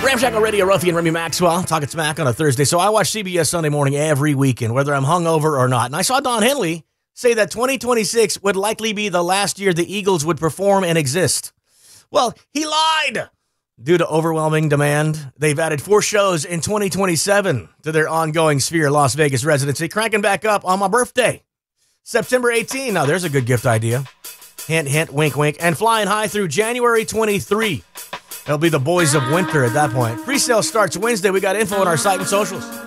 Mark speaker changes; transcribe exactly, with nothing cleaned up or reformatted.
Speaker 1: Ramshackle Radio, Ruffy and Remy Maxwell, talking smack on a Thursday. So I watch C B S Sunday Morning every weekend, whether I'm hungover or not. And I saw Don Henley say that twenty twenty-six would likely be the last year the Eagles would perform and exist. Well, he lied. Due to overwhelming demand, they've added four shows in twenty twenty-seven to their ongoing Sphere Las Vegas residency, cranking back up on my birthday, September eighteenth. Now, there's a good gift idea. Hint, hint, wink, wink. And flying high through January twenty-third. It'll be the boys of winter at that point. Pre-sale starts Wednesday. We got info on our site and socials.